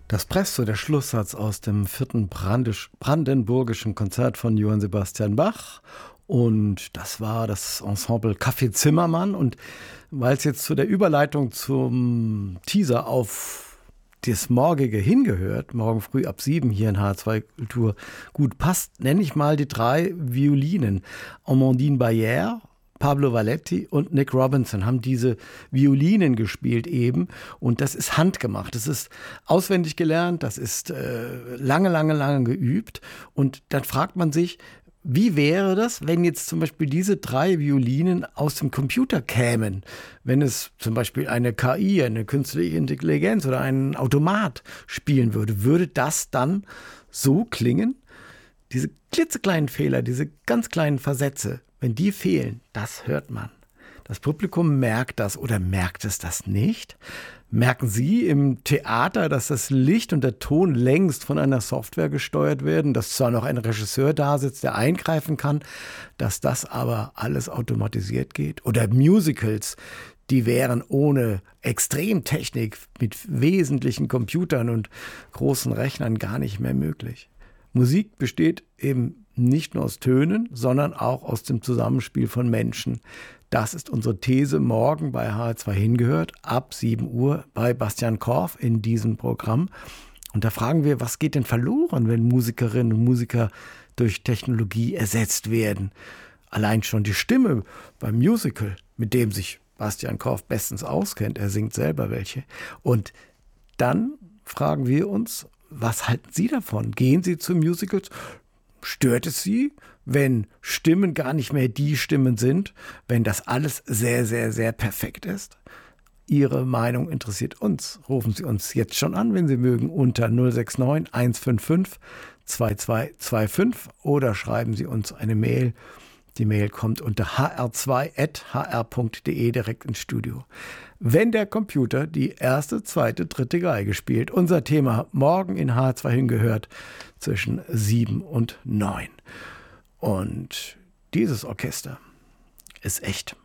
Das Presto, der Schlusssatz aus dem 4. Brandenburgischen Konzert von Johann Sebastian Bach. Und das war das Ensemble Café Zimmermann. Und weil es jetzt zu der Überleitung zum Teaser auf das Morgige hingehört, morgen früh ab 7 hier in H2 Kultur gut passt, nenne ich mal die 3 Violinen. Amandine Bayer, Pablo Valletti und Nick Robinson haben diese Violinen gespielt eben, und das ist handgemacht, das ist auswendig gelernt, das ist lange geübt, und dann fragt man sich, wie wäre das, wenn jetzt zum Beispiel diese 3 Violinen aus dem Computer kämen, wenn es zum Beispiel eine KI, eine künstliche Intelligenz oder ein Automat spielen würde, würde das dann so klingen? Diese klitzekleinen Fehler, diese ganz kleinen Versätze, wenn die fehlen, das hört man. Das Publikum merkt das, oder merkt es das nicht? Merken Sie im Theater, dass das Licht und der Ton längst von einer Software gesteuert werden, dass zwar noch ein Regisseur da sitzt, der eingreifen kann, dass das aber alles automatisiert geht? Oder Musicals, die wären ohne Extremtechnik mit wesentlichen Computern und großen Rechnern gar nicht mehr möglich. Musik besteht eben nicht nur aus Tönen, sondern auch aus dem Zusammenspiel von Menschen. Das ist unsere These morgen bei HR2 hingehört, ab 7 Uhr bei Bastian Korf in diesem Programm. Und da fragen wir, was geht denn verloren, wenn Musikerinnen und Musiker durch Technologie ersetzt werden? Allein schon die Stimme beim Musical, mit dem sich Bastian Korf bestens auskennt, er singt selber welche. Und dann fragen wir uns, was halten Sie davon? Gehen Sie zu Musicals? Stört es Sie, wenn Stimmen gar nicht mehr die Stimmen sind, wenn das alles sehr perfekt ist? Ihre Meinung interessiert uns. Rufen Sie uns jetzt schon an, wenn Sie mögen, unter 069 155 2225 oder schreiben Sie uns eine Mail. Die Mail kommt unter hr2@hr.de direkt ins Studio. Wenn der Computer die erste, zweite, dritte Geige spielt. Unser Thema morgen in H2 hingehört zwischen 7 und 9. Und dieses Orchester ist echt.